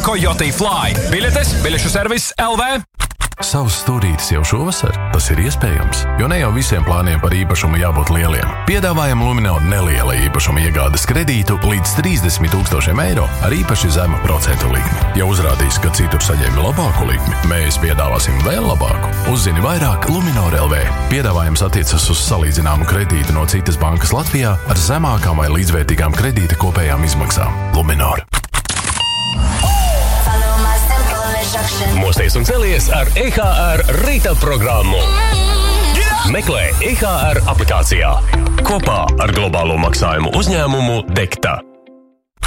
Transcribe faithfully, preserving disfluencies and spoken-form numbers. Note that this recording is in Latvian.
Coyote Fly. Biļetes, biļešu servis L V. Savs stūrītis jau šovasar? Tas ir iespējams, jo ne jau visiem plāniem par īpašumu jābūt lieliem. Piedāvājam Luminor neliela īpašuma iegādes kredītu līdz trīsdesmit tūkstošiem eiro ar īpaši zemu procentu likmi. Ja uzrādīs, ka citur saņēmi labāku likmi, mēs piedāvāsim vēl labāku. Uzzini vairāk Luminor L V. Piedāvājums attiecas uz salīdzināmu kredītu no citas bankas Latvijā ar zemākām vai līdzvērtīgām kredīta kopējām izmaksām. Luminor. Mosties un celies ar E H R rīta programmu. Meklē E H R aplikācijā kopā ar globālo maksājumu uzņēmumu Dekta.